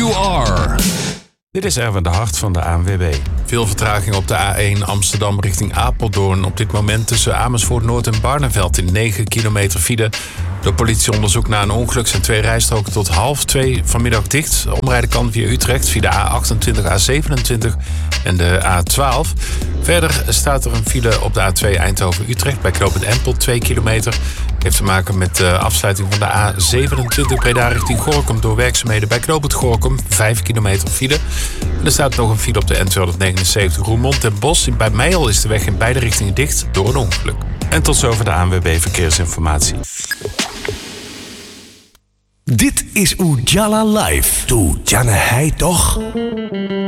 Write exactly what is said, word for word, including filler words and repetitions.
you are. Dit is Erwin de Hart van de A N W B. Veel vertraging op de A één Amsterdam richting Apeldoorn. Op dit moment tussen Amersfoort Noord en Barneveld in negen kilometer file. Door politieonderzoek na een ongeluk zijn twee rijstroken tot half twee vanmiddag dicht. Omrijden kan via Utrecht via de A achtentwintig, A zevenentwintig en de A twaalf. Verder staat er een file op de A twee Eindhoven-Utrecht bij knooppunt Empel, twee kilometer. Heeft te maken met de afsluiting van de A zevenentwintig Breda richting Gorinchem door werkzaamheden bij knooppunt Gorinchem, vijf kilometer file. En er staat nog een file op de N tweehonderdnegenenzeventig Roermond en Bos. Bij Meijel is de weg in beide richtingen dicht door een ongeluk. En tot zover de A N W B Verkeersinformatie. Dit is Ujala Live. Doe Janne hij toch?